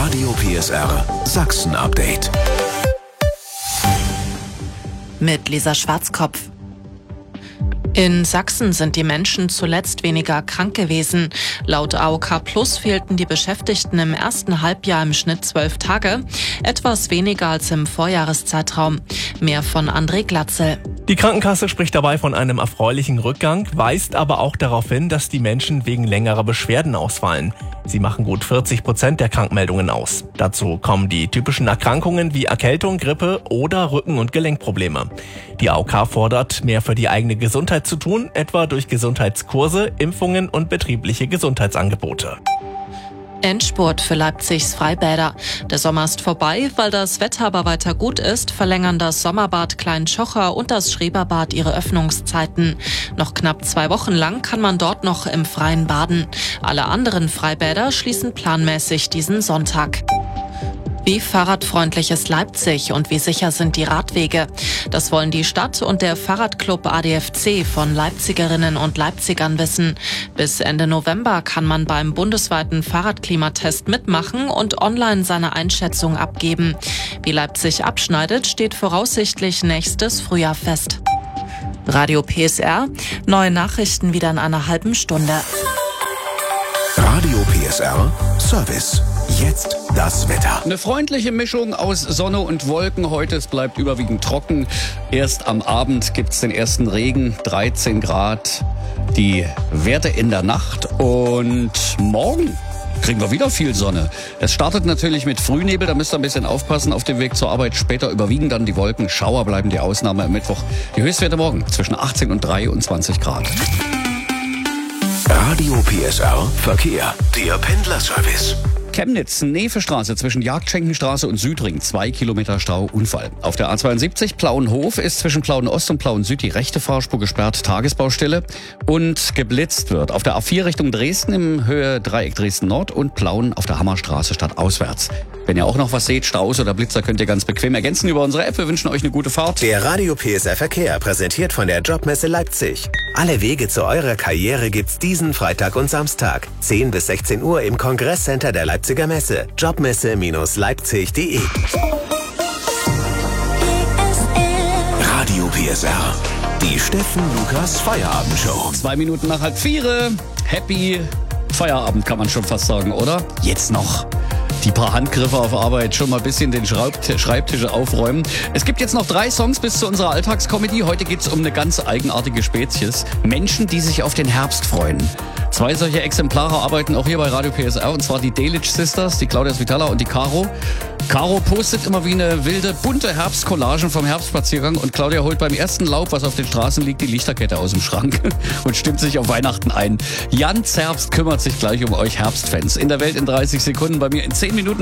Radio PSR Sachsen-Update. Mit Lisa Schwarzkopf. In Sachsen sind die Menschen zuletzt weniger krank gewesen. Laut AOK Plus fehlten die Beschäftigten im ersten Halbjahr im Schnitt 12 Tage, etwas weniger als im Vorjahreszeitraum. Mehr von André Glatzel. Die Krankenkasse spricht dabei von einem erfreulichen Rückgang, weist aber auch darauf hin, dass die Menschen wegen längerer Beschwerden ausfallen. Sie machen gut 40% der Krankmeldungen aus. Dazu kommen die typischen Erkrankungen wie Erkältung, Grippe oder Rücken- und Gelenkprobleme. Die AOK fordert, mehr für die eigene Gesundheit zu tun, etwa durch Gesundheitskurse, Impfungen und betriebliche Gesundheitsangebote. Endspurt für Leipzigs Freibäder. Der Sommer ist vorbei, weil das Wetter aber weiter gut ist, verlängern das Sommerbad Klein-Tschocher und das Schreberbad ihre Öffnungszeiten. Noch knapp 2 Wochen lang kann man dort noch im Freien baden. Alle anderen Freibäder schließen planmäßig diesen Sonntag. Wie fahrradfreundlich ist Leipzig und wie sicher sind die Radwege? Das wollen die Stadt und der Fahrradclub ADFC von Leipzigerinnen und Leipzigern wissen. Bis Ende November kann man beim bundesweiten Fahrradklimatest mitmachen und online seine Einschätzung abgeben. Wie Leipzig abschneidet, steht voraussichtlich nächstes Frühjahr fest. Radio PSR, neue Nachrichten wieder in einer halben Stunde. Radio PSR Service. Jetzt das Wetter. Eine freundliche Mischung aus Sonne und Wolken. Heute, es bleibt überwiegend trocken. Erst am Abend gibt's den ersten Regen, 13 Grad. Die Werte in der Nacht. Und morgen kriegen wir wieder viel Sonne. Es startet natürlich mit Frühnebel, da müsst ihr ein bisschen aufpassen auf dem Weg zur Arbeit. Später überwiegen dann die Wolken. Schauer bleiben die Ausnahme am Mittwoch. Die Höchstwerte morgen zwischen 18 und 23 Grad. Radio PSR Verkehr. Der Pendlerservice. Chemnitz, Nevestraße zwischen Jagdschenkenstraße und Südring, 2 Kilometer Stau, Unfall. Auf der A72 Plauenhof ist zwischen Plauen-Ost und Plauen-Süd die rechte Fahrspur gesperrt, Tagesbaustelle und geblitzt wird. Auf der A4 Richtung Dresden im Höhe Dreieck Dresden-Nord und Plauen auf der Hammerstraße stadtauswärts. Wenn ihr auch noch was seht, Staus oder Blitzer, könnt ihr ganz bequem ergänzen über unsere App. Wir wünschen euch eine gute Fahrt. Der Radio PSR Verkehr, präsentiert von der Jobmesse Leipzig. Alle Wege zu eurer Karriere gibt's diesen Freitag und Samstag. 10 bis 16 Uhr im Kongresscenter der Leipziger Messe. Jobmesse-leipzig.de. Radio PSR. Die Steffen Lukas Feierabendshow. 2 Minuten nach 3:30. Happy Feierabend kann man schon fast sagen, oder? Jetzt noch die paar Handgriffe auf Arbeit, schon mal ein bisschen den Schreibtisch aufräumen. Es gibt jetzt noch 3 Songs bis zu unserer Alltagscomedy. Heute geht's um eine ganz eigenartige Spezies. Menschen, die sich auf den Herbst freuen. 2 solche Exemplare arbeiten auch hier bei Radio PSR, und zwar die Delitzsch Sisters, die Claudia Svitala und die Caro. Caro postet immer wie eine wilde, bunte Herbstcollagen vom Herbstspaziergang und Claudia holt beim ersten Laub, was auf den Straßen liegt, die Lichterkette aus dem Schrank und stimmt sich auf Weihnachten ein. Jan Zerbst kümmert sich gleich um euch Herbstfans. In der Welt in 30 Sekunden, bei mir in 10 Minuten.